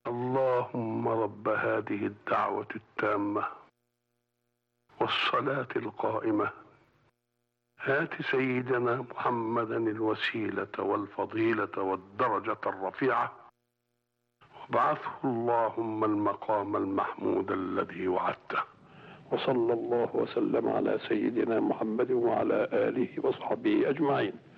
اللهم رب هذه الدعوة التامة والصلاة القائمة آت سيدنا محمدا الوسيلة والفضيلة والدرجة الرفيعة وابعثه اللهم المقام المحمود الذي وعدته. وصلى الله وسلم على سيدنا محمد وعلى آله وصحبه أجمعين.